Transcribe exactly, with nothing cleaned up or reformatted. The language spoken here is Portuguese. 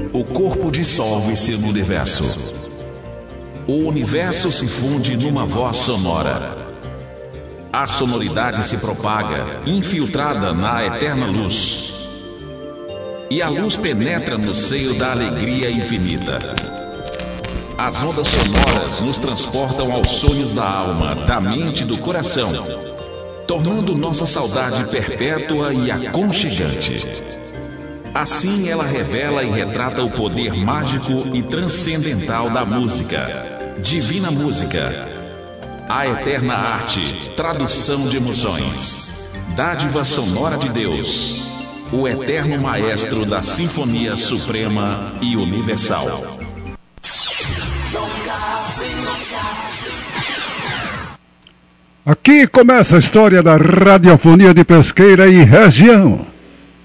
o corpo dissolve-se no universo. O universo se funde numa voz sonora. A sonoridade se propaga, infiltrada na eterna luz. E a luz penetra no seio da alegria infinita. As ondas sonoras nos transportam aos sonhos da alma, da mente e do coração, tornando nossa saudade perpétua e aconchegante. Assim ela revela e retrata o poder mágico e transcendental da música. Divina música, a eterna arte, tradução de emoções, dádiva sonora de Deus, o eterno maestro da sinfonia suprema e universal. Aqui começa a história da radiofonia de Pesqueira e região.